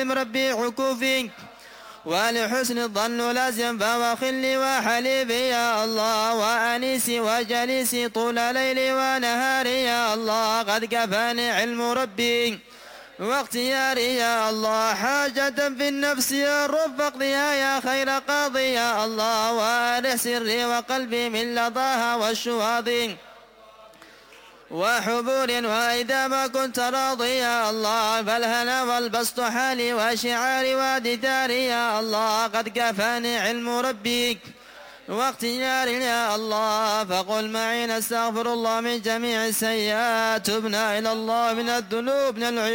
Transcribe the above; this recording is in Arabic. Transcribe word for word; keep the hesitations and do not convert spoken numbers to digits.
ربي عكوفي ولحسن الظن لازم فهو خلي وحليبي يا الله وأنيسي وجليسي طول ليلي ونهاري يا الله قد كفاني علم ربي واختياري يا الله حاجة في النفس يا رب اقضيها يا خير قاضي يا الله وأرح سري وقلبي من لظاها والشواظي وحبور وإذا ما كنت راضي يا الله فالهنا والبسط حالي وشعاري ودثاري يا الله قد كفاني علم ربي واختياري يا الله فقل معي نستغفر الله من جميع السيئات تبنا إلى الله من الذنوب من العيوب